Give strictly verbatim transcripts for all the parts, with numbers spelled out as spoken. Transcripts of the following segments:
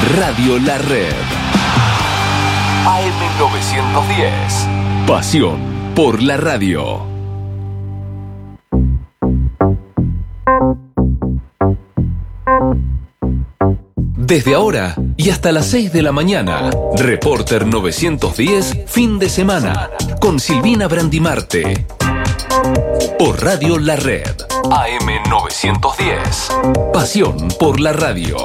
Radio La Red. A M novecientos diez. Pasión por la radio. Desde ahora y hasta las seis de la mañana, Reporter novecientos diez, fin de semana, con Silvina Brandimarte. Por Radio La Red, A M novecientos diez. Pasión por la radio.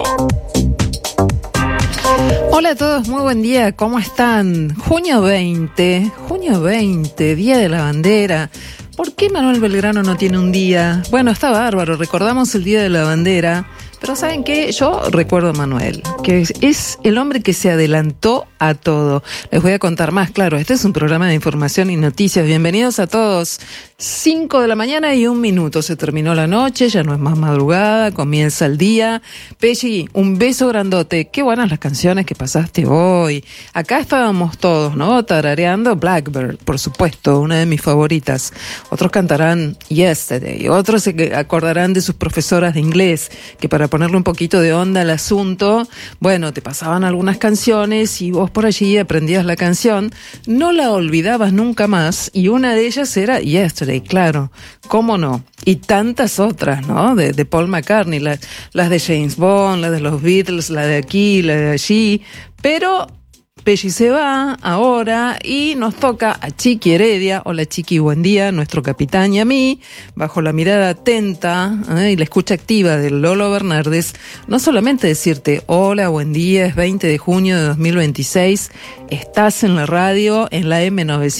Hola a todos, muy buen día, ¿cómo están? Junio veinte, junio veinte, Día de la Bandera. ¿Por qué Manuel Belgrano no tiene un día? Bueno, está bárbaro, recordamos el Día de la Bandera, pero ¿saben qué? Yo recuerdo a Manuel, que es, es el hombre que se adelantó a todo. Les voy a contar más, claro, este es un programa de información y noticias. Bienvenidos a todos. Cinco de la mañana y un minuto, se terminó la noche, ya no es más madrugada, comienza el día. Pelli, un beso grandote, qué buenas las canciones que pasaste hoy. Acá estábamos todos, ¿no? Tarareando Blackbird, por supuesto, una de mis favoritas. Otros cantarán Yesterday, otros se acordarán de sus profesoras de inglés, que para ponerle un poquito de onda al asunto, bueno, te pasaban algunas canciones y vos por allí aprendías la canción, no la olvidabas nunca más, y una de ellas era Yesterday, claro, cómo no, y tantas otras, ¿no? De, de Paul McCartney, las, las de James Bond, las de los Beatles, la de aquí, la de allí, pero Pelli se va ahora y nos toca a Chiqui Heredia. Hola Chiqui, buen día, nuestro capitán y a mí, bajo la mirada atenta ¿eh? y la escucha activa de Lolo Bernardes, no solamente decirte hola, buen día, es veinte de junio de dos mil veintiséis, estás en la radio en la M novecientos